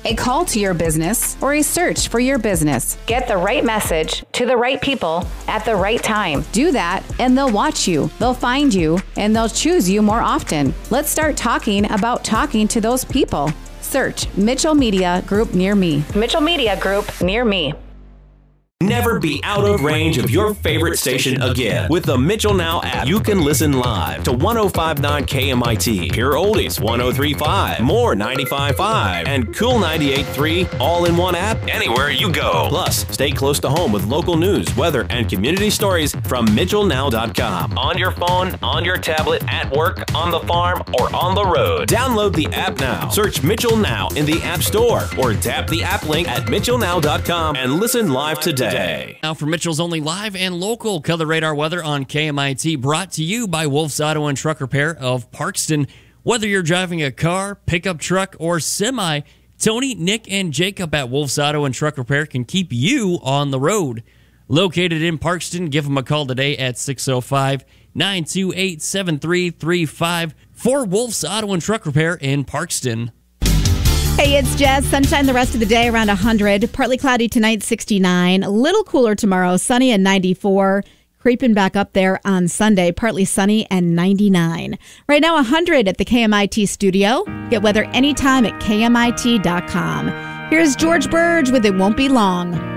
a call to your business, or a search for your business. Get the right message to the right people at the right time. Do that, and they'll watch you, they'll find you, and they'll choose you more often. Let's start talking about talking to those people. Search Mitchell Media Group near me. Mitchell Media Group near me. Never be out of range of your favorite station again. With the Mitchell Now app, you can listen live to 105.9 KMIT, Pure Oldies 103.5, More 95.5, and Cool 98.3 all in one app anywhere you go. Plus, stay close to home with local news, weather, and community stories from MitchellNow.com. On your phone, on your tablet, at work, on the farm, or on the road. Download the app now. Search Mitchell Now in the App Store or tap the app link at MitchellNow.com and listen live today. Now for Mitchell's only live and local Color Radar weather on KMIT, brought to you by Wolf's Auto and Truck Repair of Parkston. Whether you're driving a car, pickup truck, or semi, Tony, Nick, and Jacob at Wolf's Auto and Truck Repair can keep you on the road. Located in Parkston, give them a call today at 605-928-7335 for Wolf's Auto and Truck Repair in Parkston. Hey, it's Jess. Sunshine the rest of the day, around 100. Partly cloudy tonight, 69. A little cooler tomorrow, sunny and 94. Creeping back up there on Sunday, partly sunny and 99. Right now, 100 at the KMIT studio. Get weather anytime at KMIT.com. Here's George Burge with It Won't Be Long.